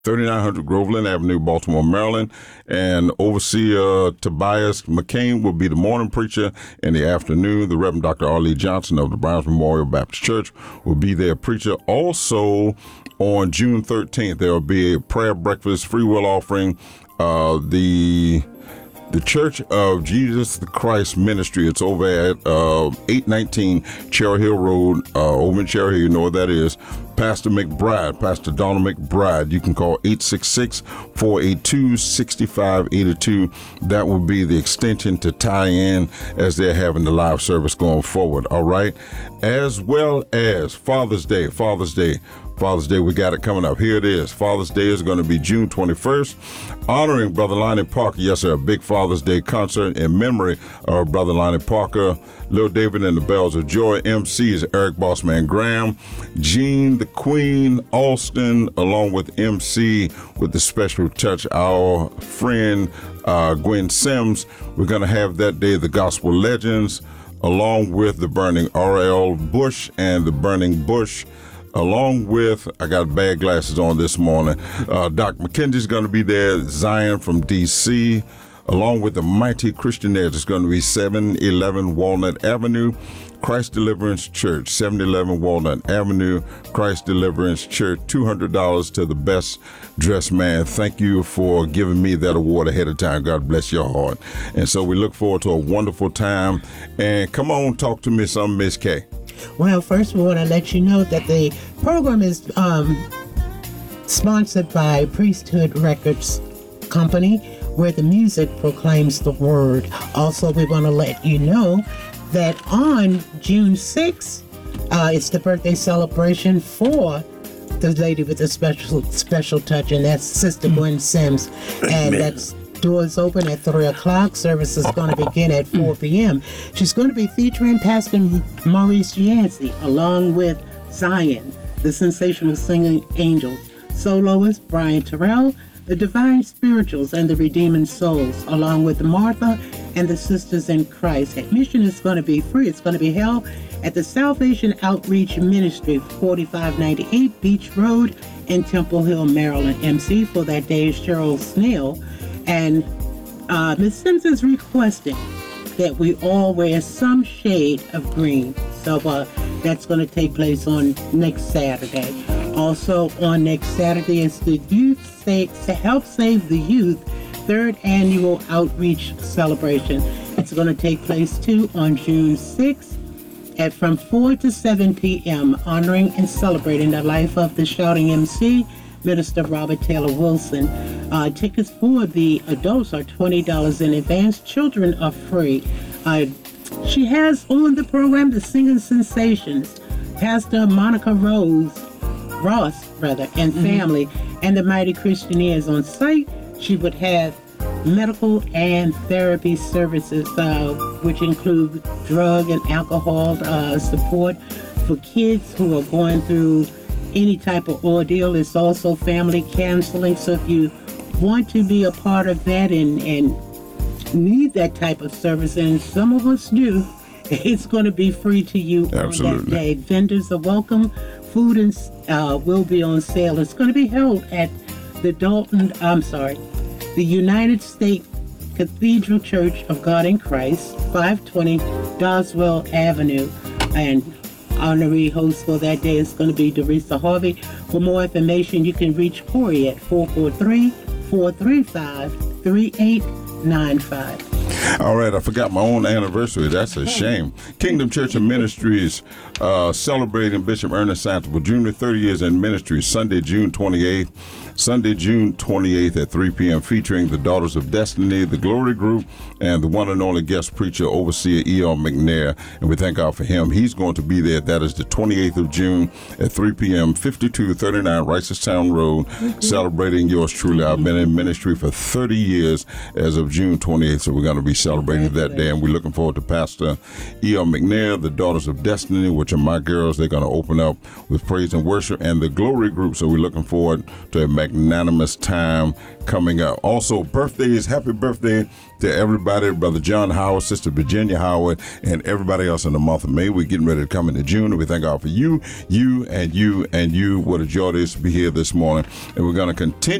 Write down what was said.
3900 Groveland Avenue, Baltimore, Maryland. And Overseer Tobias McCain will be the morning preacher. In the afternoon, the Reverend Dr. Arlie Johnson of the Browns Memorial Baptist Church will be their preacher. Also, on June 13th, there will be a prayer breakfast, free will offering. The Church of Jesus the Christ Ministry. It's over at 819 Cherry Hill Road, over in Cherry Hill. You know what that is. Pastor Donna McBride. You can call 866-482-6582. That will be the extension to tie in as they're having the live service going forward. All right. As well as Father's Day, we got it coming up. Here it is. Father's Day is going to be June 21st, honoring Brother Lonnie Parker. Yes, sir, a big Father's Day concert in memory of Brother Lonnie Parker. Lil David and the Bells of Joy. MCs Eric Bossman Graham, Jean the Queen Alston, along with MC with the special touch, our friend Gwen Sims. We're going to have that day the Gospel Legends, along with the Burning R.L. Bush and the Burning Bush. Along with, I got bad glasses on this morning, Doc McKenzie's going to be there, Zion from D.C., along with the Mighty Christianaires. It's going to be 711 Walnut Avenue, Christ Deliverance Church, 711 Walnut Avenue, Christ Deliverance Church, $200 to the best dressed man. Thank you for giving me that award ahead of time. God bless your heart. And so we look forward to a wonderful time. And come on, talk to me some, Miss K. Well, first we want to let you know that the program is sponsored by Priesthood Records Company, where the music proclaims the word. Also, we want to let you know that on June 6th, it's the birthday celebration for the lady with a special touch, and that's Sister Gwen Sims. And that's doors open at 3 o'clock. Service is going to begin at 4 p.m. She's going to be featuring Pastor Maurice Yancey, along with Zion, the Sensational Singing Angels, soloist Brian Terrell, the Divine Spirituals, and the Redeeming Souls, along with Martha and the Sisters in Christ. Admission is going to be free. It's going to be held at the Salvation Outreach Ministry, 4598 Beach Road in Temple Hill, Maryland. MC for that day is Cheryl Snell. And Ms. Sims is requesting that we all wear some shade of green. So that's going to take place on next Saturday. Also on next Saturday is the to Help Save the Youth third annual outreach celebration. It's going to take place too on June 6th from 4 to 7 p.m. honoring and celebrating the life of the shouting MC, Minister Robert Taylor Wilson. Tickets for the adults are $20 in advance. Children are free. She has on the program the Singing Sensations, Pastor Monica Ross, and family, and the Mighty Christianaires on site. She would have medical and therapy services, which include drug and alcohol support for kids who are going through any type of ordeal. It's also family counseling. So if you want to be a part of that and need that type of service, and some of us do, it's going to be free to you. Absolutely. On that day. Vendors are welcome. Food will be on sale. It's going to be held at the United States Cathedral Church of God in Christ, 520 Doswell Avenue. And honorary host for that day is going to be Dorisa Harvey. For more information, you can reach Corey at 443-435-3895. All right, I forgot my own anniversary. That's a shame. Kingdom Church of Ministries celebrating Bishop Ernest Santabel Jr. 30 years in ministry, Sunday, June 28th. Sunday, June 28th at 3 p.m., featuring the Daughters of Destiny, the Glory Group, and the one and only guest preacher, Overseer E.L. McNair. And we thank God for him. He's going to be there. That is the 28th of June at 3 p.m., 5239 Ricestown Road, celebrating yours truly. I've been in ministry for 30 years as of June 28th, so we're going to be celebrating that day, and we're looking forward to Pastor E.L. McNair, the Daughters of Destiny, which are my girls. They're going to open up with praise and worship, and the Glory Group. So we're looking forward to a magnanimous time coming up. Also, birthdays, happy birthday to everybody, Brother John Howard, Sister Virginia Howard, and everybody else in the month of May. We're getting ready to come into June, and we thank God for you. What a joy it is to be here this morning. And we're going to continue